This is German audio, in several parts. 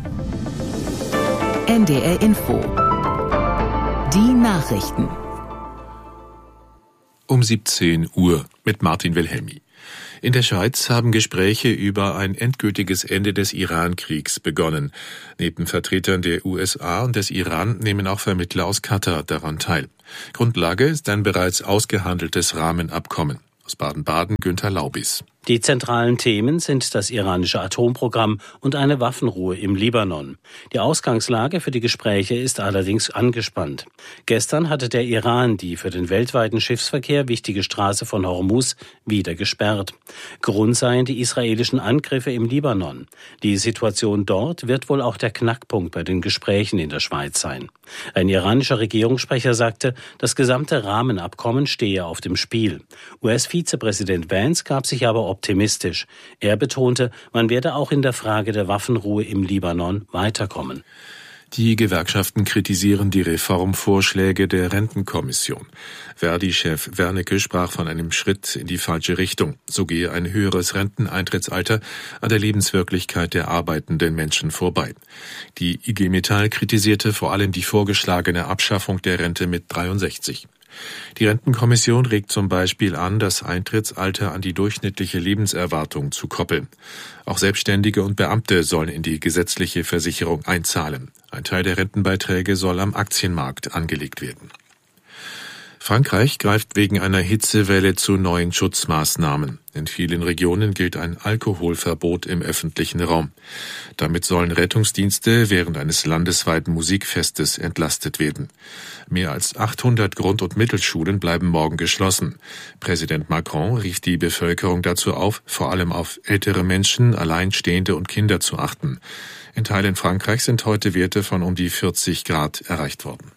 NDR Info. Die Nachrichten. Um 17 Uhr mit Martin Wilhelmi. In der Schweiz haben Gespräche über ein endgültiges Ende des Iran-Kriegs begonnen. Neben Vertretern der USA und des Iran nehmen auch Vermittler aus Katar daran teil. Grundlage ist ein bereits ausgehandeltes Rahmenabkommen. Aus Baden-Baden Günther Laubis. Die zentralen Themen sind das iranische Atomprogramm und eine Waffenruhe im Libanon. Die Ausgangslage für die Gespräche ist allerdings angespannt. Gestern hatte der Iran die für den weltweiten Schiffsverkehr wichtige Straße von Hormuz wieder gesperrt. Grund seien die israelischen Angriffe im Libanon. Die Situation dort wird wohl auch der Knackpunkt bei den Gesprächen in der Schweiz sein. Ein iranischer Regierungssprecher sagte, das gesamte Rahmenabkommen stehe auf dem Spiel. US-Vizepräsident Vance gab sich aber optimistisch. Er betonte, man werde auch in der Frage der Waffenruhe im Libanon weiterkommen. Die Gewerkschaften kritisieren die Reformvorschläge der Rentenkommission. Verdi-Chef Wernicke sprach von einem Schritt in die falsche Richtung. So gehe ein höheres Renteneintrittsalter an der Lebenswirklichkeit der arbeitenden Menschen vorbei. Die IG Metall kritisierte vor allem die vorgeschlagene Abschaffung der Rente mit 63. Die Rentenkommission regt zum Beispiel an, das Eintrittsalter an die durchschnittliche Lebenserwartung zu koppeln. Auch Selbstständige und Beamte sollen in die gesetzliche Versicherung einzahlen. Ein Teil der Rentenbeiträge soll am Aktienmarkt angelegt werden. Frankreich greift wegen einer Hitzewelle zu neuen Schutzmaßnahmen. In vielen Regionen gilt ein Alkoholverbot im öffentlichen Raum. Damit sollen Rettungsdienste während eines landesweiten Musikfestes entlastet werden. Mehr als 800 Grund- und Mittelschulen bleiben morgen geschlossen. Präsident Macron rief die Bevölkerung dazu auf, vor allem auf ältere Menschen, Alleinstehende und Kinder zu achten. In Teilen Frankreichs sind heute Werte von um die 40 Grad erreicht worden.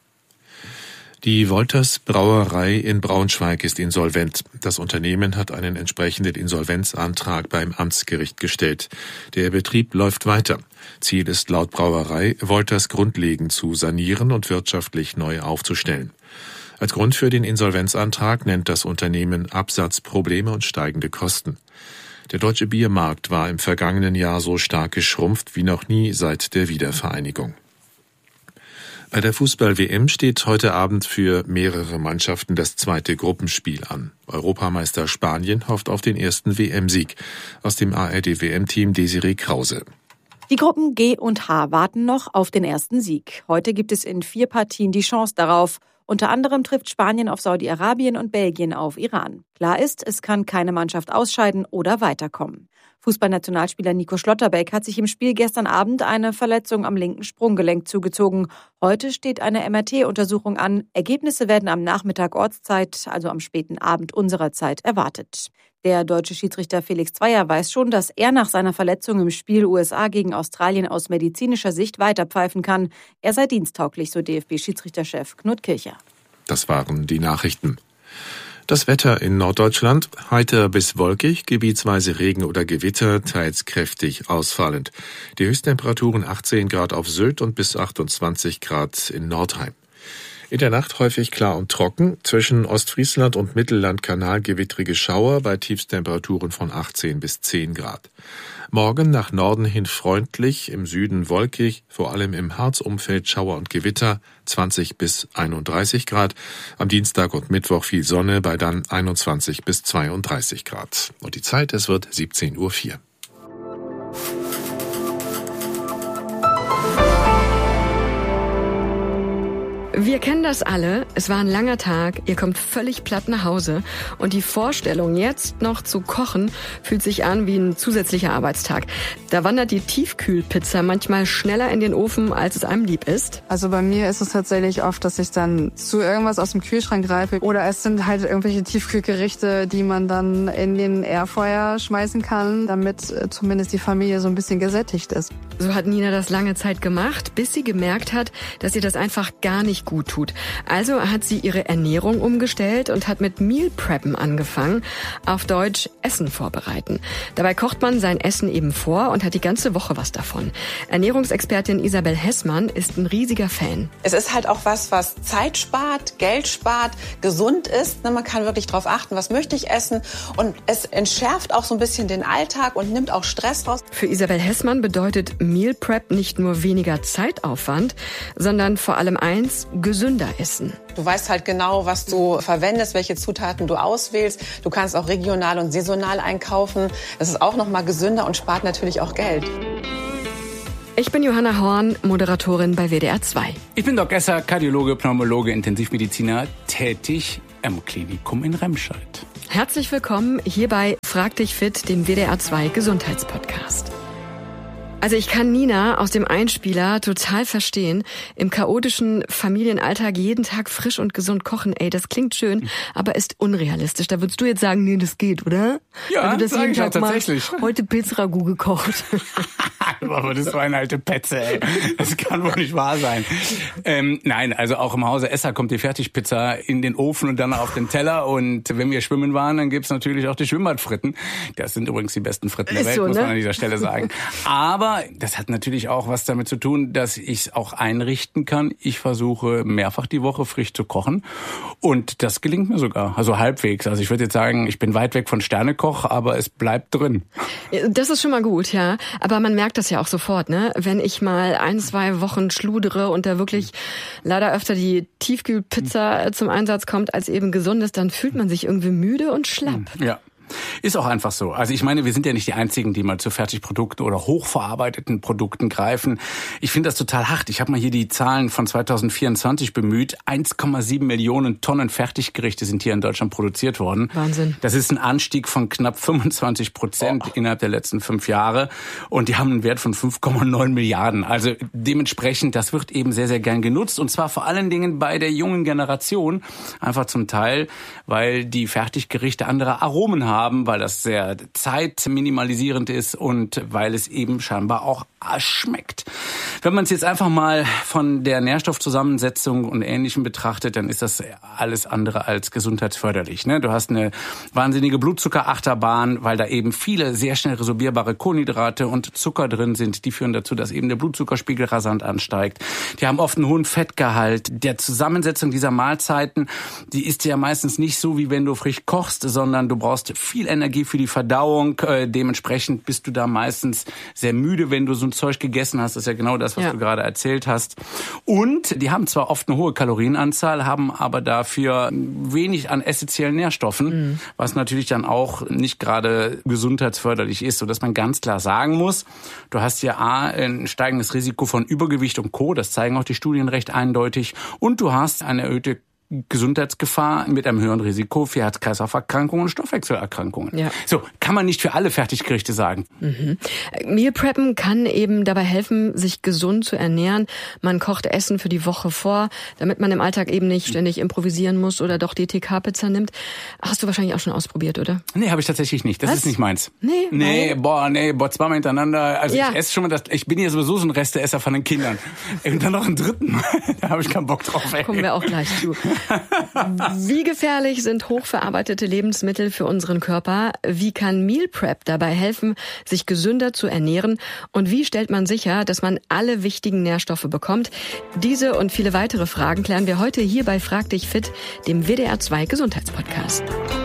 Die Wolters Brauerei in Braunschweig ist insolvent. Das Unternehmen hat einen entsprechenden Insolvenzantrag beim Amtsgericht gestellt. Der Betrieb läuft weiter. Ziel ist laut Brauerei, Wolters grundlegend zu sanieren und wirtschaftlich neu aufzustellen. Als Grund für den Insolvenzantrag nennt das Unternehmen Absatzprobleme und steigende Kosten. Der deutsche Biermarkt war im vergangenen Jahr so stark geschrumpft wie noch nie seit der Wiedervereinigung. Bei der Fußball-WM steht heute Abend für mehrere Mannschaften das zweite Gruppenspiel an. Europameister Spanien hofft auf den ersten WM-Sieg. Aus dem ARD-WM-Team Desiree Krause. Die Gruppen G und H warten noch auf den ersten Sieg. Heute gibt es in 4 Partien die Chance darauf. Unter anderem trifft Spanien auf Saudi-Arabien und Belgien auf Iran. Klar ist, es kann keine Mannschaft ausscheiden oder weiterkommen. Fußballnationalspieler Nico Schlotterbeck hat sich im Spiel gestern Abend eine Verletzung am linken Sprunggelenk zugezogen. Heute steht eine MRT-Untersuchung an. Ergebnisse werden am Nachmittag Ortszeit, also am späten Abend unserer Zeit, erwartet. Der deutsche Schiedsrichter Felix Zweier weiß schon, dass er nach seiner Verletzung im Spiel USA gegen Australien aus medizinischer Sicht weiterpfeifen kann. Er sei diensttauglich, so DFB-Schiedsrichterchef Knut Kircher. Das waren die Nachrichten. Das Wetter in Norddeutschland: heiter bis wolkig, gebietsweise Regen oder Gewitter, teils kräftig ausfallend. Die Höchsttemperaturen 18 Grad auf Sylt und bis 28 Grad in Nordheim. In der Nacht häufig klar und trocken, zwischen Ostfriesland und Mittellandkanal gewittrige Schauer bei Tiefstemperaturen von 18 bis 10 Grad. Morgen nach Norden hin freundlich, im Süden wolkig, vor allem im Harzumfeld Schauer und Gewitter, 20 bis 31 Grad. Am Dienstag und Mittwoch viel Sonne bei dann 21 bis 32 Grad. Und die Zeit, es wird 17:04 Uhr. Wir kennen das alle. Es war ein langer Tag. Ihr kommt völlig platt nach Hause. Und die Vorstellung, jetzt noch zu kochen, fühlt sich an wie ein zusätzlicher Arbeitstag. Da wandert die Tiefkühlpizza manchmal schneller in den Ofen, als es einem lieb ist. Also bei mir ist es tatsächlich oft, dass ich dann zu irgendwas aus dem Kühlschrank greife. Oder es sind halt irgendwelche Tiefkühlgerichte, die man dann in den Airfryer schmeißen kann, damit zumindest die Familie so ein bisschen gesättigt ist. So hat Nina das lange Zeit gemacht, bis sie gemerkt hat, dass ihr das einfach gar nicht gut tut. Also hat sie ihre Ernährung umgestellt und hat mit Meal Preppen angefangen, auf Deutsch Essen vorbereiten. Dabei kocht man sein Essen eben vor und hat die ganze Woche was davon. Ernährungsexpertin Isabel Hessmann ist ein riesiger Fan. Es ist halt auch was Zeit spart, Geld spart, gesund ist. Man kann wirklich darauf achten, was möchte ich essen. Und es entschärft auch so ein bisschen den Alltag und nimmt auch Stress raus. Für Isabel Hessmann bedeutet Meal Prep nicht nur weniger Zeitaufwand, sondern vor allem eins, gesünder essen. Du weißt halt genau, was du verwendest, welche Zutaten du auswählst. Du kannst auch regional und saisonal einkaufen. Das ist auch noch mal gesünder und spart natürlich auch Geld. Ich bin Johanna Horn, Moderatorin bei WDR 2. Ich bin Doc Esser, Kardiologe, Pneumologe, Intensivmediziner, tätig am Klinikum in Remscheid. Herzlich willkommen hier bei Frag dich fit, dem WDR 2 Gesundheitspodcast. Also ich kann Nina aus dem Einspieler total verstehen. Im chaotischen Familienalltag jeden Tag frisch und gesund kochen, das klingt schön, aber ist unrealistisch. Da würdest du jetzt sagen, nee, das geht, oder? Ja, wenn du das jeden Tag tatsächlich. Machst, heute Pilzragout gekocht. Aber das ist so eine alte Petze, ey. Das kann wohl nicht wahr sein. Nein, also auch im Hause Esser kommt die Fertigpizza in den Ofen und dann auf den Teller. Und wenn wir schwimmen waren, dann gibt's natürlich auch die Schwimmbadfritten. Das sind übrigens die besten Fritten der Welt, so, muss man an dieser Stelle sagen. Aber das hat natürlich auch was damit zu tun, dass ich es auch einrichten kann. Ich versuche mehrfach die Woche frisch zu kochen. Und das gelingt mir sogar. Also halbwegs. Also ich würde jetzt sagen, ich bin weit weg von Sternekoch, aber es bleibt drin. Das ist schon mal gut, ja. Aber man merkt das ja auch sofort, ne? Wenn ich mal 1-2 Wochen schludere und da wirklich leider öfter die Tiefkühlpizza zum Einsatz kommt als eben gesundes, dann fühlt man sich irgendwie müde und schlapp. Ja. Ist auch einfach so. Also ich meine, wir sind ja nicht die Einzigen, die mal zu Fertigprodukten oder hochverarbeiteten Produkten greifen. Ich finde das total hart. Ich habe mal hier die Zahlen von 2024 bemüht. 1,7 Millionen Tonnen Fertiggerichte sind hier in Deutschland produziert worden. Wahnsinn. Das ist ein Anstieg von knapp 25% innerhalb der letzten 5 Jahre. Und die haben einen Wert von 5,9 Milliarden. Also dementsprechend, das wird eben sehr, sehr gern genutzt. Und zwar vor allen Dingen bei der jungen Generation. Einfach zum Teil, weil die Fertiggerichte andere Aromen haben, weil das sehr zeitminimalisierend ist und weil es eben scheinbar auch schmeckt. Wenn man es jetzt einfach mal von der Nährstoffzusammensetzung und Ähnlichem betrachtet, dann ist das alles andere als gesundheitsförderlich. Ne? Du hast eine wahnsinnige Blutzuckerachterbahn, weil da eben viele sehr schnell resorbierbare Kohlenhydrate und Zucker drin sind. Die führen dazu, dass eben der Blutzuckerspiegel rasant ansteigt. Die haben oft einen hohen Fettgehalt. Der Zusammensetzung dieser Mahlzeiten, die ist ja meistens nicht so, wie wenn du frisch kochst, sondern du brauchst viel Energie für die Verdauung. Dementsprechend bist du da meistens sehr müde, wenn du so ein Zeug gegessen hast. Das ist ja genau das, was du gerade erzählt hast. Und die haben zwar oft eine hohe Kalorienanzahl, haben aber dafür wenig an essentiellen Nährstoffen, was natürlich dann auch nicht gerade gesundheitsförderlich ist, sodass man ganz klar sagen muss, du hast ja ein steigendes Risiko von Übergewicht und Co., das zeigen auch die Studien recht eindeutig, und du hast eine erhöhte Gesundheitsgefahr mit einem höheren Risiko für Herz-Kreislauf-Erkrankungen und Stoffwechselerkrankungen. Ja. So, kann man nicht für alle Fertiggerichte sagen. Meal Preppen kann eben dabei helfen, sich gesund zu ernähren. Man kocht Essen für die Woche vor, damit man im Alltag eben nicht ständig improvisieren muss oder doch die TK-Pizza nimmt. Hast du wahrscheinlich auch schon ausprobiert, oder? Nee, habe ich tatsächlich nicht. Das ist nicht meins. Nee, zweimal hintereinander. Also ich esse schon mal ich bin ja sowieso so ein Resteesser von den Kindern. Und dann noch einen dritten Mal. Da habe ich keinen Bock drauf. Ey. Kommen wir auch gleich zu. Wie gefährlich sind hochverarbeitete Lebensmittel für unseren Körper? Wie kann Meal Prep dabei helfen, sich gesünder zu ernähren? Und wie stellt man sicher, dass man alle wichtigen Nährstoffe bekommt? Diese und viele weitere Fragen klären wir heute hier bei Frag dich fit, dem WDR 2 Gesundheitspodcast.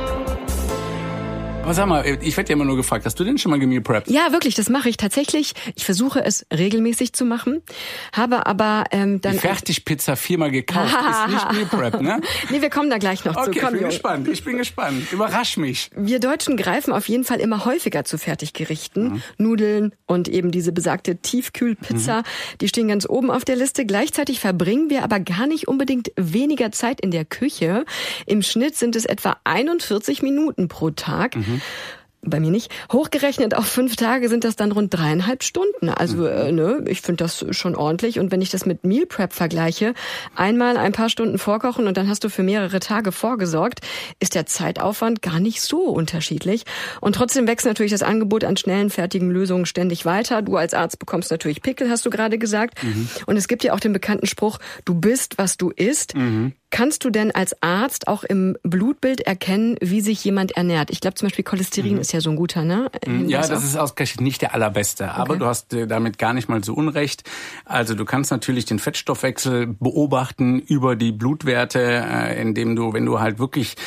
Aber sag mal, ich werde ja immer nur gefragt, hast du denn schon mal gemeal prepped? Ja, wirklich, das mache ich tatsächlich. Ich versuche es regelmäßig zu machen, habe aber dann... Die Fertigpizza 4-mal gekauft, ist nicht Meal Prep, ne? Nee, wir kommen da gleich noch zu. Okay, ich bin gespannt. Überrasch mich. Wir Deutschen greifen auf jeden Fall immer häufiger zu Fertiggerichten. Nudeln und eben diese besagte Tiefkühlpizza, die stehen ganz oben auf der Liste. Gleichzeitig verbringen wir aber gar nicht unbedingt weniger Zeit in der Küche. Im Schnitt sind es etwa 41 Minuten pro Tag. bei mir nicht. Hochgerechnet auf 5 Tage sind das dann rund 3,5 Stunden. Also ich finde das schon ordentlich. Und wenn ich das mit Meal Prep vergleiche, einmal ein paar Stunden vorkochen und dann hast du für mehrere Tage vorgesorgt, ist der Zeitaufwand gar nicht so unterschiedlich. Und trotzdem wächst natürlich das Angebot an schnellen, fertigen Lösungen ständig weiter. Du als Arzt bekommst natürlich Pickel, hast du gerade gesagt. Und es gibt ja auch den bekannten Spruch, du bist, was du isst. Kannst du denn als Arzt auch im Blutbild erkennen, wie sich jemand ernährt? Ich glaube zum Beispiel Cholesterin ist ja so ein guter, ne? Ja, das ist ausgerechnet nicht der allerbeste, aber du hast damit gar nicht mal so unrecht. Also du kannst natürlich den Fettstoffwechsel beobachten über die Blutwerte, indem du, wenn du halt wirklich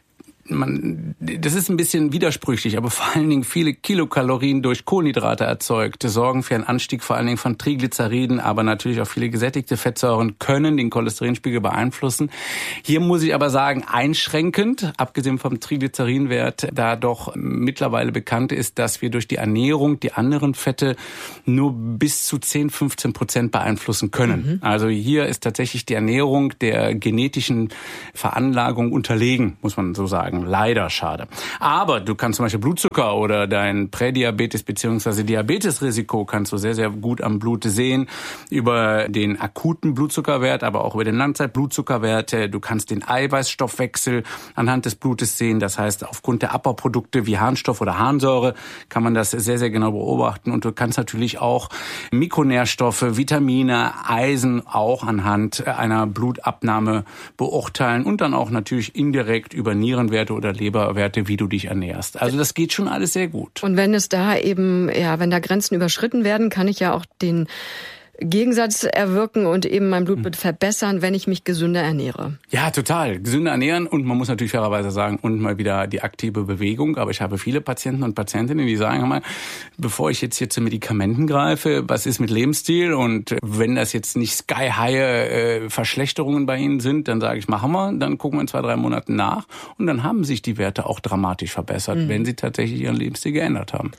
das ist ein bisschen widersprüchlich, aber vor allen Dingen viele Kilokalorien durch Kohlenhydrate erzeugt, sorgen für einen Anstieg vor allen Dingen von Triglyceriden, aber natürlich auch viele gesättigte Fettsäuren können den Cholesterinspiegel beeinflussen. Hier muss ich aber sagen, einschränkend, abgesehen vom Triglycerinwert, da doch mittlerweile bekannt ist, dass wir durch die Ernährung die anderen Fette nur bis zu 10-15% beeinflussen können. Also hier ist tatsächlich die Ernährung der genetischen Veranlagung unterlegen, muss man so sagen. Leider schade. Aber du kannst zum Beispiel Blutzucker oder dein Prädiabetes bzw. Diabetesrisiko kannst du sehr, sehr gut am Blut sehen. Über den akuten Blutzuckerwert, aber auch über den Langzeitblutzuckerwert. Du kannst den Eiweißstoffwechsel anhand des Blutes sehen. Das heißt, aufgrund der Abbauprodukte wie Harnstoff oder Harnsäure kann man das sehr, sehr genau beobachten. Und du kannst natürlich auch Mikronährstoffe, Vitamine, Eisen auch anhand einer Blutabnahme beurteilen und dann auch natürlich indirekt über Nierenwerte oder Leberwerte, wie du dich ernährst. Also das geht schon alles sehr gut. Und wenn es da eben, wenn da Grenzen überschritten werden, kann ich ja auch den Gegensatz erwirken und eben mein Blutbild verbessern, wenn ich mich gesünder ernähre. Ja, total. Gesünder ernähren und man muss natürlich fairerweise sagen, und mal wieder die aktive Bewegung. Aber ich habe viele Patienten und Patientinnen, die sagen mal, bevor ich jetzt hier zu Medikamenten greife, was ist mit Lebensstil? Und wenn das jetzt nicht sky-high Verschlechterungen bei Ihnen sind, dann sage ich, machen wir, dann gucken wir in 2-3 Monaten nach und dann haben sich die Werte auch dramatisch verbessert, wenn sie tatsächlich ihren Lebensstil geändert haben.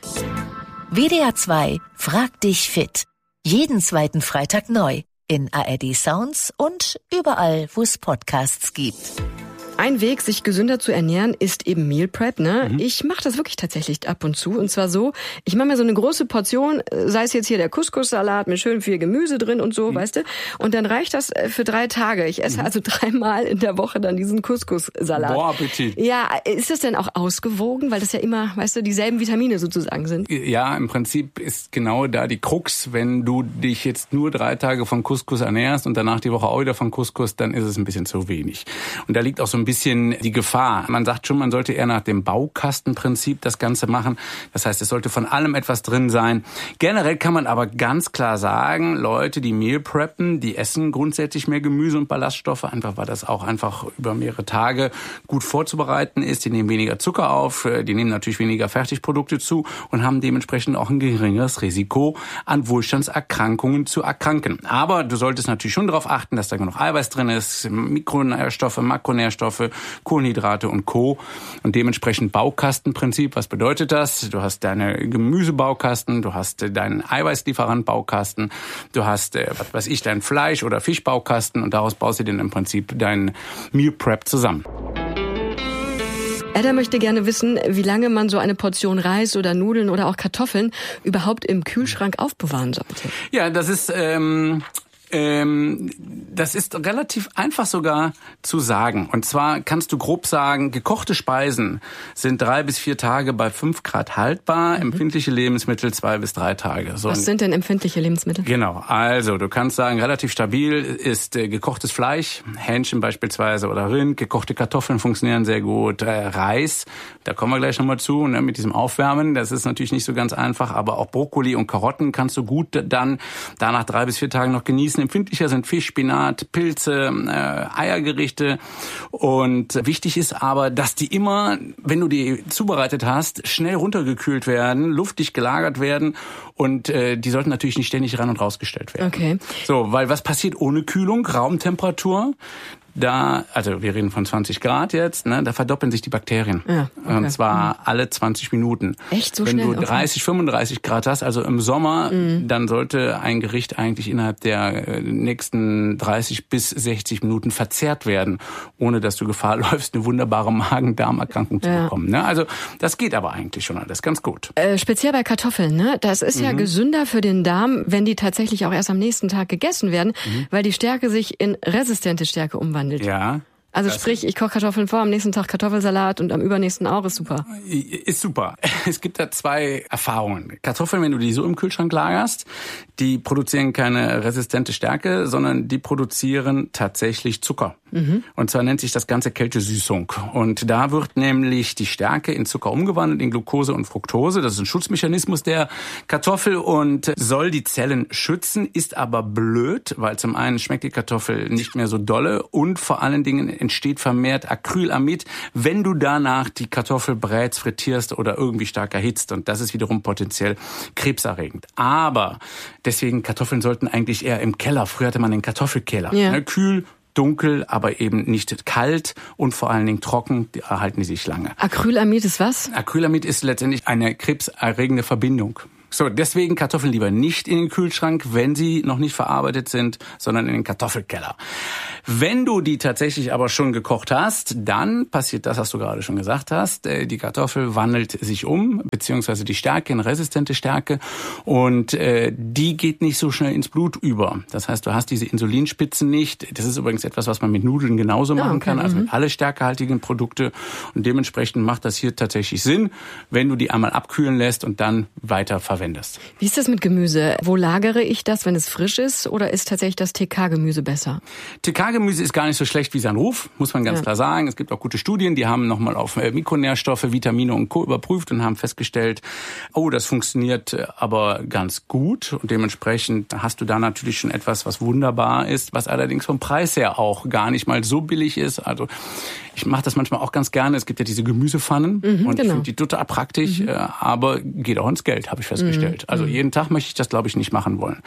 WDR 2 fragt dich fit. Jeden zweiten Freitag neu in ARD Sounds und überall, wo es Podcasts gibt. Ein Weg, sich gesünder zu ernähren, ist eben Meal Prep, ne? Ich mache das wirklich tatsächlich ab und zu. Und zwar so, ich mache mir so eine große Portion, sei es jetzt hier der Couscous-Salat mit schön viel Gemüse drin und so, weißt du? Und dann reicht das für 3 Tage. Ich esse also 3-mal in der Woche dann diesen Couscous-Salat. Boah, Appetit. Ja, ist das denn auch ausgewogen? Weil das ja immer, weißt du, dieselben Vitamine sozusagen sind. Ja, im Prinzip ist genau da die Krux. Wenn du dich jetzt nur 3 Tage von Couscous ernährst und danach die Woche auch wieder von Couscous, dann ist es ein bisschen zu wenig. Und da liegt auch so ein bisschen die Gefahr. Man sagt schon, man sollte eher nach dem Baukastenprinzip das Ganze machen. Das heißt, es sollte von allem etwas drin sein. Generell kann man aber ganz klar sagen, Leute, die Meal preppen, die essen grundsätzlich mehr Gemüse und Ballaststoffe, einfach weil das auch einfach über mehrere Tage gut vorzubereiten ist. Die nehmen weniger Zucker auf, die nehmen natürlich weniger Fertigprodukte zu und haben dementsprechend auch ein geringeres Risiko, an Wohlstandserkrankungen zu erkranken. Aber du solltest natürlich schon darauf achten, dass da genug Eiweiß drin ist, Mikronährstoffe, Makronährstoffe, Kohlenhydrate und Co. Und dementsprechend Baukastenprinzip. Was bedeutet das? Du hast deine Gemüsebaukasten, du hast deinen Eiweißlieferant-Baukasten, du hast, deinen Fleisch- oder Fischbaukasten und daraus baust du dann im Prinzip deinen Meal Prep zusammen. Edda möchte gerne wissen, wie lange man so eine Portion Reis oder Nudeln oder auch Kartoffeln überhaupt im Kühlschrank aufbewahren sollte. Ja, das ist relativ einfach sogar zu sagen. Und zwar kannst du grob sagen, gekochte Speisen sind 3 bis 4 Tage bei 5 Grad haltbar, empfindliche Lebensmittel 2 bis 3 Tage. So. Was sind denn empfindliche Lebensmittel? Genau, also du kannst sagen, relativ stabil ist gekochtes Fleisch, Hähnchen beispielsweise oder Rind, gekochte Kartoffeln funktionieren sehr gut, Reis, da kommen wir gleich nochmal zu, ne, mit diesem Aufwärmen, das ist natürlich nicht so ganz einfach, aber auch Brokkoli und Karotten kannst du gut dann danach 3 bis 4 Tagen noch genießen. Empfindlicher sind Fisch, Spinat, Pilze, Eiergerichte. Und wichtig ist aber, dass die immer, wenn du die zubereitet hast, schnell runtergekühlt werden, luftig gelagert werden und die sollten natürlich nicht ständig rein und rausgestellt werden. Okay. So, weil was passiert ohne Kühlung? Raumtemperatur. Also wir reden von 20 Grad jetzt, ne, da verdoppeln sich die Bakterien. Ja, okay. Und zwar alle 20 Minuten. Echt so Wenn schnell? Wenn du 30, 35 Grad hast, also im Sommer, dann sollte ein Gericht eigentlich innerhalb der nächsten 30 bis 60 Minuten verzehrt werden, ohne dass du Gefahr läufst, eine wunderbare Magen-Darm-Erkrankung zu bekommen. Ne? Also das geht aber eigentlich schon alles ganz gut. Speziell bei Kartoffeln, ne? Das ist ja gesünder für den Darm, wenn die tatsächlich auch erst am nächsten Tag gegessen werden, weil die Stärke sich in resistente Stärke umwandelt. Ja. Also sprich, ich koche Kartoffeln vor, am nächsten Tag Kartoffelsalat und am übernächsten auch, ist super. Ist super. Es gibt da zwei Erfahrungen. Kartoffeln, wenn du die so im Kühlschrank lagerst, die produzieren keine resistente Stärke, sondern die produzieren tatsächlich Zucker. Und zwar nennt sich das Ganze Kältesüßung. Und da wird nämlich die Stärke in Zucker umgewandelt, in Glucose und Fructose. Das ist ein Schutzmechanismus der Kartoffel und soll die Zellen schützen, ist aber blöd, weil zum einen schmeckt die Kartoffel nicht mehr so dolle und vor allen Dingen entsteht vermehrt Acrylamid, wenn du danach die Kartoffel brätst, frittierst oder irgendwie stark erhitzt. Und das ist wiederum potenziell krebserregend. Aber deswegen, Kartoffeln sollten eigentlich eher im Keller. Früher hatte man den Kartoffelkeller. Ja. Ne, kühl, dunkel, aber eben nicht kalt und vor allen Dingen trocken, erhalten die sich lange. Acrylamid ist was? Acrylamid ist letztendlich eine krebserregende Verbindung. So, deswegen Kartoffeln lieber nicht in den Kühlschrank, wenn sie noch nicht verarbeitet sind, sondern in den Kartoffelkeller. Wenn du die tatsächlich aber schon gekocht hast, dann passiert das, was du gerade schon gesagt hast. Die Kartoffel wandelt sich um, beziehungsweise die Stärke in resistente Stärke und die geht nicht so schnell ins Blut über. Das heißt, du hast diese Insulinspitzen nicht. Das ist übrigens etwas, was man mit Nudeln genauso machen kann, also mit alle stärkehaltigen Produkte. Und dementsprechend macht das hier tatsächlich Sinn, wenn du die einmal abkühlen lässt und dann weiter verwendest. Wie ist das mit Gemüse? Wo lagere ich das, wenn es frisch ist, oder ist tatsächlich das TK-Gemüse besser? TK-Gemüse ist gar nicht so schlecht wie sein Ruf, muss man ganz klar sagen. Es gibt auch gute Studien, die haben nochmal auf Mikronährstoffe, Vitamine und Co. überprüft und haben festgestellt, das funktioniert aber ganz gut. Und dementsprechend hast du da natürlich schon etwas, was wunderbar ist, was allerdings vom Preis her auch gar nicht mal so billig ist. Also ich mache das manchmal auch ganz gerne. Es gibt ja diese Gemüsepfannen und ich finde die total praktisch, aber geht auch ins Geld, habe ich festgestellt. Also jeden Tag möchte ich das, glaube ich, nicht machen wollen.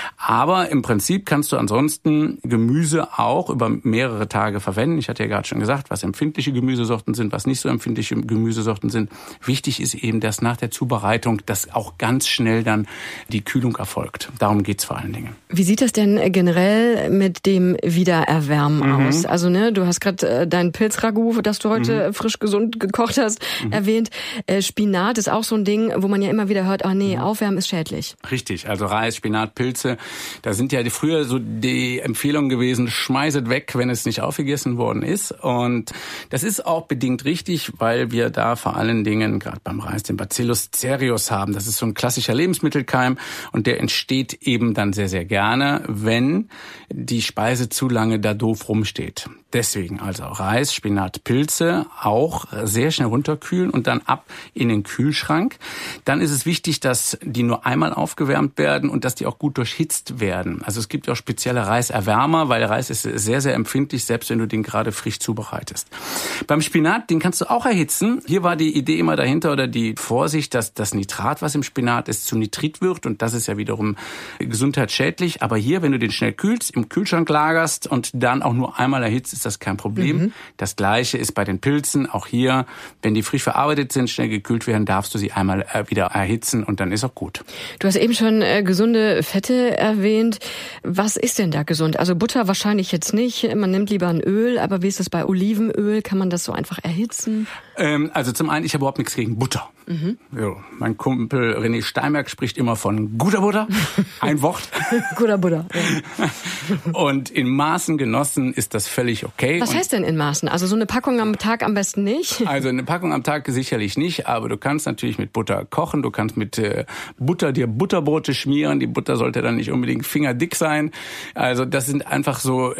Aber im Prinzip kannst du ansonsten Gemüse auch über mehrere Tage verwenden. Ich hatte ja gerade schon gesagt, was empfindliche Gemüsesorten sind, was nicht so empfindliche Gemüsesorten sind. Wichtig ist eben, dass nach der Zubereitung, dass auch ganz schnell dann die Kühlung erfolgt. Darum geht's vor allen Dingen. Wie sieht das denn generell mit dem Wiedererwärmen aus? Also du hast gerade dein Pilzragout, das du heute frisch gesund gekocht hast, erwähnt. Spinat ist auch so ein Ding, wo man ja immer wieder hört, aufwärmen ist schädlich. Richtig, also Reis, Spinat, Pilze, da sind ja früher so die Empfehlungen gewesen, schmeißet weg, wenn es nicht aufgegessen worden ist. Und das ist auch bedingt richtig, weil wir da vor allen Dingen, gerade beim Reis, den Bacillus cereus haben. Das ist so ein klassischer Lebensmittelkeim und der entsteht eben dann sehr, sehr gerne, wenn die Speise zu lange da doof rumsteht. Deswegen also Reis, Spinat, Pilze auch sehr schnell runterkühlen und dann ab in den Kühlschrank. Dann ist es wichtig, dass die nur einmal aufgewärmt werden und dass die auch gut durchhitzt werden. Also es gibt auch spezielle Reiserwärmer, weil Reis ist sehr, sehr empfindlich, selbst wenn du den gerade frisch zubereitest. Beim Spinat, den kannst du auch erhitzen. Hier war die Idee immer dahinter oder die Vorsicht, dass das Nitrat, was im Spinat ist, zu Nitrit wird und das ist ja wiederum gesundheitsschädlich. Aber hier, wenn du den schnell kühlst, im Kühlschrank lagerst und dann auch nur einmal erhitzt, ist das kein Problem. Das Gleiche ist bei den Pilzen. Auch hier, wenn die frisch verarbeitet sind, schnell gekühlt werden, darfst du sie einmal wieder erhitzen und dann ist auch gut. Du hast eben schon gesunde Fette erwähnt. Was ist denn da gesund? Also Butter wahrscheinlich jetzt nicht. Man nimmt lieber ein Öl. Aber wie ist das bei Olivenöl? Kann man das so einfach erhitzen? Also zum einen, ich habe überhaupt nichts gegen Butter. Jo, mein Kumpel René Steinberg spricht immer von guter Butter. Ein Wort. Guter Butter. Ja. Und in Maßen genossen ist das völlig okay. Was heißt denn in Maßen? Also so eine Packung am Tag am besten nicht? Also eine Packung am Tag sicherlich nicht, aber du kannst natürlich mit Butter kochen. Du kannst mit Butter dir Butterbrote schmieren. Die Butter sollte dann nicht unbedingt fingerdick sein. Also das sind einfach so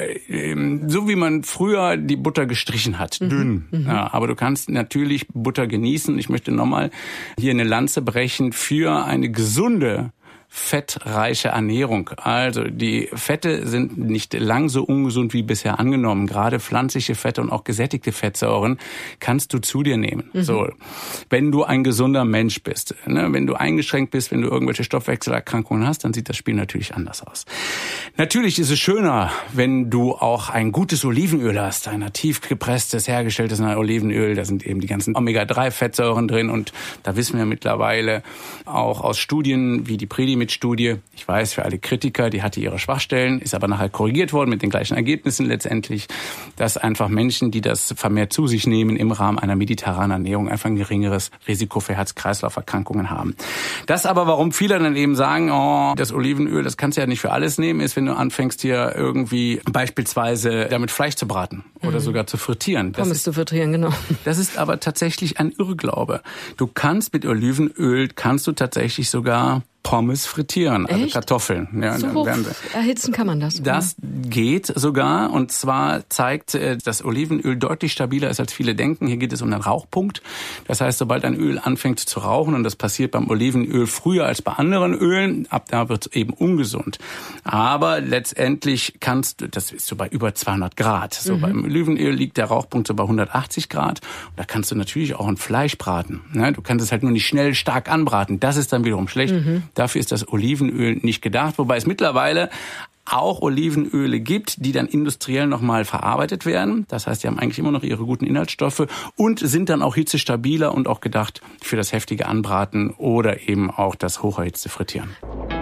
wie man früher die Butter gestrichen hat, dünn. Ja, aber du kannst natürlich Butter genießen. Ich möchte nochmal hier eine Lanze brechen für eine gesunde fettreiche Ernährung. Also die Fette sind nicht lang so ungesund wie bisher angenommen. Gerade pflanzliche Fette und auch gesättigte Fettsäuren kannst du zu dir nehmen. So, wenn du ein gesunder Mensch bist, ne, wenn du eingeschränkt bist, wenn du irgendwelche Stoffwechselerkrankungen hast, dann sieht das Spiel natürlich anders aus. Natürlich ist es schöner, wenn du auch ein gutes Olivenöl hast, ein nativ gepresstes, hergestelltes Olivenöl. Da sind eben die ganzen Omega-3-Fettsäuren drin und da wissen wir mittlerweile auch aus Studien wie die Predimit-Studie, ich weiß, für alle Kritiker, die hatte ihre Schwachstellen, ist aber nachher korrigiert worden mit den gleichen Ergebnissen letztendlich, dass einfach Menschen, die das vermehrt zu sich nehmen im Rahmen einer mediterranen Ernährung, einfach ein geringeres Risiko für Herz-Kreislauf-Erkrankungen haben. Das aber, warum viele dann eben sagen, oh, das Olivenöl, das kannst du ja nicht für alles nehmen, ist, wenn du anfängst hier irgendwie beispielsweise damit Fleisch zu braten oder sogar zu frittieren. Pommes zu frittieren, genau. Das ist aber tatsächlich ein Irrglaube. Du kannst mit Olivenöl, tatsächlich sogar Pommes frittieren, also echt? Kartoffeln. Ja, so hoch erhitzen kann man das? Das geht sogar, und zwar zeigt, dass Olivenöl deutlich stabiler ist, als viele denken. Hier geht es um den Rauchpunkt. Das heißt, sobald ein Öl anfängt zu rauchen, und das passiert beim Olivenöl früher als bei anderen Ölen, ab da wird es eben ungesund. Aber letztendlich das ist so bei über 200 Grad. So beim Olivenöl liegt der Rauchpunkt so bei 180 Grad. Und da kannst du natürlich auch ein Fleisch braten. Ne? Du kannst es halt nur nicht schnell stark anbraten. Das ist dann wiederum schlecht. Dafür ist das Olivenöl nicht gedacht, wobei es mittlerweile auch Olivenöle gibt, die dann industriell nochmal verarbeitet werden. Das heißt, die haben eigentlich immer noch ihre guten Inhaltsstoffe und sind dann auch hitzestabiler und auch gedacht für das heftige Anbraten oder eben auch das hocherhitzte Frittieren.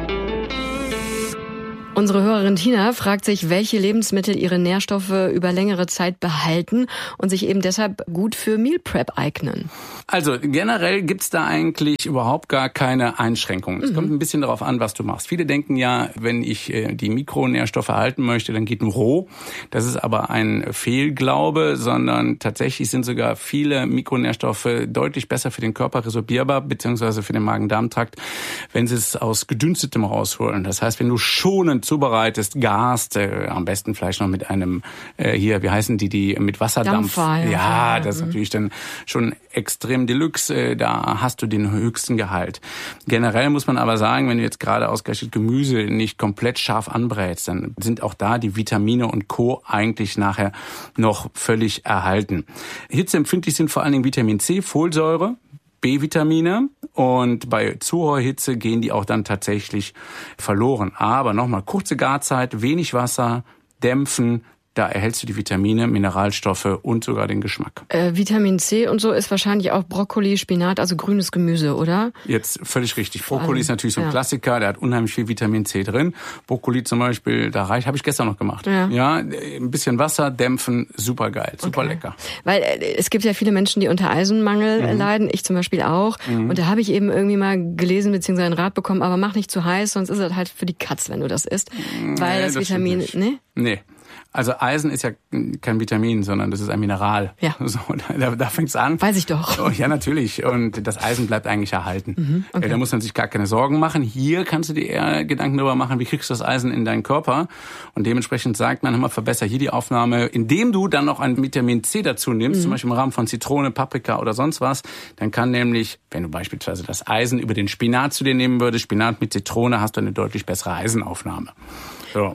Unsere Hörerin Tina fragt sich, welche Lebensmittel ihre Nährstoffe über längere Zeit behalten und sich eben deshalb gut für Meal Prep eignen. Also generell gibt's da eigentlich überhaupt gar keine Einschränkungen. Es kommt ein bisschen darauf an, was du machst. Viele denken ja, wenn ich die Mikronährstoffe erhalten möchte, dann geht nur roh. Das ist aber ein Fehlglaube, sondern tatsächlich sind sogar viele Mikronährstoffe deutlich besser für den Körper resorbierbar, beziehungsweise für den Magen-Darm-Trakt, wenn sie es aus Gedünstetem rausholen. Das heißt, wenn du schonend zubereitest, garst, am besten vielleicht noch mit einem, wie heißen die mit Wasserdampf. Dampfer, ja, das ist natürlich dann schon extrem Deluxe, da hast du den höchsten Gehalt. Generell muss man aber sagen, wenn du jetzt gerade ausgerechnet Gemüse nicht komplett scharf anbrätst, dann sind auch da die Vitamine und Co. eigentlich nachher noch völlig erhalten. Hitzeempfindlich sind vor allen Dingen Vitamin C, Folsäure, B-Vitamine, und bei zu hoher Hitze gehen die auch dann tatsächlich verloren. Aber nochmal, kurze Garzeit, wenig Wasser, dämpfen, da erhältst du die Vitamine, Mineralstoffe und sogar den Geschmack. Vitamin C und so ist wahrscheinlich auch Brokkoli, Spinat, also grünes Gemüse, oder? Jetzt völlig richtig. Brokkoli ist natürlich so ein Klassiker, der hat unheimlich viel Vitamin C drin. Brokkoli zum Beispiel, habe ich gestern noch gemacht. Ja, ein bisschen Wasser, dämpfen, super geil, super lecker. Weil es gibt ja viele Menschen, die unter Eisenmangel leiden, ich zum Beispiel auch. Und da habe ich eben irgendwie mal gelesen bzw. einen Rat bekommen, aber mach nicht zu heiß, sonst ist es halt für die Katz, wenn du das isst. Weil das Vitamin, Nee. Also Eisen ist ja kein Vitamin, sondern das ist ein Mineral. Ja. So, da fängt's an. Weiß ich doch. Oh, ja, natürlich. Und das Eisen bleibt eigentlich erhalten. Okay. Da muss man sich gar keine Sorgen machen. Hier kannst du dir eher Gedanken darüber machen, wie kriegst du das Eisen in deinen Körper. Und dementsprechend sagt man, verbessere hier die Aufnahme, indem du dann noch ein Vitamin C dazu nimmst, zum Beispiel im Rahmen von Zitrone, Paprika oder sonst was. Dann kann nämlich, wenn du beispielsweise das Eisen über den Spinat zu dir nehmen würdest, Spinat mit Zitrone, hast du eine deutlich bessere Eisenaufnahme. So.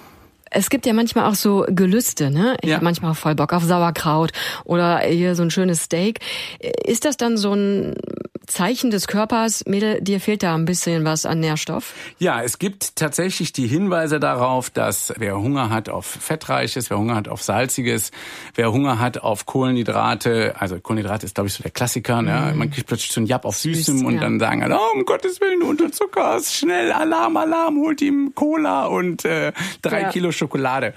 Es gibt ja manchmal auch so Gelüste, ne? Ich habe manchmal auch voll Bock auf Sauerkraut oder hier so ein schönes Steak. Ist das dann so ein Zeichen des Körpers, Mädel, dir fehlt da ein bisschen was an Nährstoff? Ja, es gibt tatsächlich die Hinweise darauf, dass wer Hunger hat auf Fettreiches, wer Hunger hat auf Salziges, wer Hunger hat auf Kohlenhydrate, also Kohlenhydrate ist, glaube ich, so der Klassiker, ne? Man kriegt plötzlich so einen Japp auf Süßem und dann sagen alle, oh, um Gottes Willen, du unterzuckerst, schnell, Alarm, holt ihm Cola und 3 Kilo Schokolade.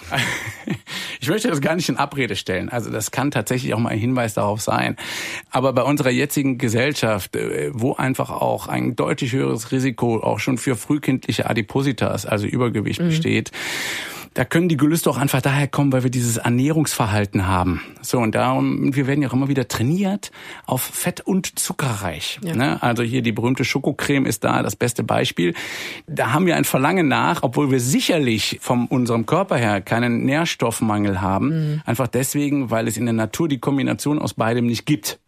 Ich möchte das gar nicht in Abrede stellen. Also das kann tatsächlich auch mal ein Hinweis darauf sein. Aber bei unserer jetzigen Gesellschaft, wo einfach auch ein deutlich höheres Risiko auch schon für frühkindliche Adipositas, also Übergewicht besteht, da können die Gelüste auch einfach daher kommen, weil wir dieses Ernährungsverhalten haben. So, und darum, wir werden ja auch immer wieder trainiert auf Fett und zuckerreich. Ja. Ne? Also hier die berühmte Schokocreme ist da das beste Beispiel. Da haben wir ein Verlangen nach, obwohl wir sicherlich von unserem Körper her keinen Nährstoffmangel haben. Einfach deswegen, weil es in der Natur die Kombination aus beidem nicht gibt.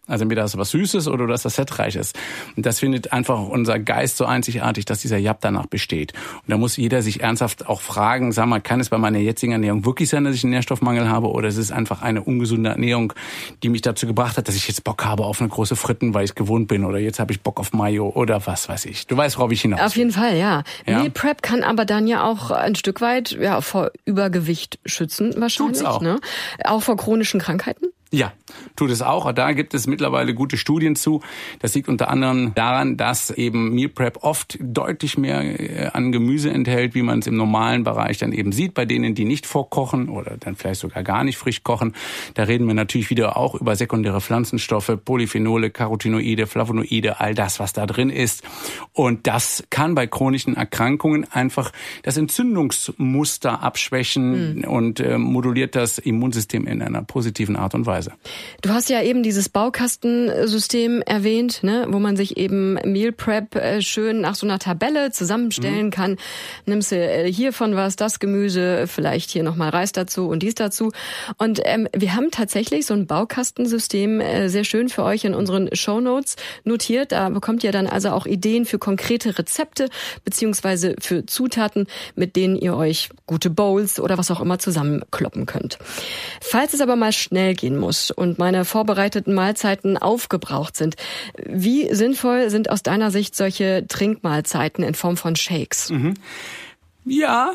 Also entweder hast du was Süßes oder du hast was Fettreiches. Und das findet einfach unser Geist so einzigartig, dass dieser Jap danach besteht. Und da muss jeder sich ernsthaft auch fragen, sag mal, kann es bei meiner jetzigen Ernährung wirklich sein, dass ich einen Nährstoffmangel habe, oder ist es einfach eine ungesunde Ernährung, die mich dazu gebracht hat, dass ich jetzt Bock habe auf eine große Fritten, weil ich es gewohnt bin, oder jetzt habe ich Bock auf Mayo oder was weiß ich. Du weißt, worauf ich hinaus will. Auf jeden Fall, ja. Meal Prep kann aber dann ja auch ein Stück weit vor Übergewicht schützen wahrscheinlich. Tut's auch. Ne? Auch vor chronischen Krankheiten? Ja, tut es auch. Da gibt es mittlerweile gute Studien zu. Das liegt unter anderem daran, dass eben Meal Prep oft deutlich mehr an Gemüse enthält, wie man es im normalen Bereich dann eben sieht, bei denen, die nicht vorkochen oder dann vielleicht sogar gar nicht frisch kochen. Da reden wir natürlich wieder auch über sekundäre Pflanzenstoffe, Polyphenole, Carotinoide, Flavonoide, all das, was da drin ist. Und das kann bei chronischen Erkrankungen einfach das Entzündungsmuster abschwächen und moduliert das Immunsystem in einer positiven Art und Weise. Du hast ja eben dieses Baukastensystem erwähnt, ne, wo man sich eben Meal Prep schön nach so einer Tabelle zusammenstellen kann. Nimmst du hiervon was, das Gemüse, vielleicht hier nochmal Reis dazu und dies dazu. Und wir haben tatsächlich so ein Baukastensystem sehr schön für euch in unseren Shownotes notiert. Da bekommt ihr dann also auch Ideen für konkrete Rezepte beziehungsweise für Zutaten, mit denen ihr euch gute Bowls oder was auch immer zusammenkloppen könnt. Falls es aber mal schnell gehen muss und meine vorbereiteten Mahlzeiten aufgebraucht sind, wie sinnvoll sind aus deiner Sicht solche Trinkmahlzeiten in Form von Shakes? Ja.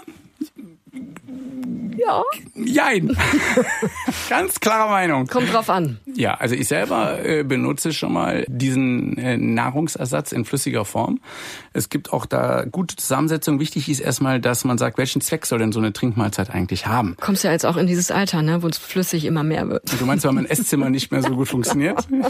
Jein. Ganz klare Meinung. Kommt drauf an. Ja, also ich selber benutze schon mal diesen Nahrungsersatz in flüssiger Form. Es gibt auch da gute Zusammensetzung. Wichtig ist erstmal, dass man sagt, welchen Zweck soll denn so eine Trinkmahlzeit eigentlich haben? Kommst ja jetzt auch in dieses Alter, ne, wo es flüssig immer mehr wird. Du meinst, weil mein Esszimmer nicht mehr so gut funktioniert?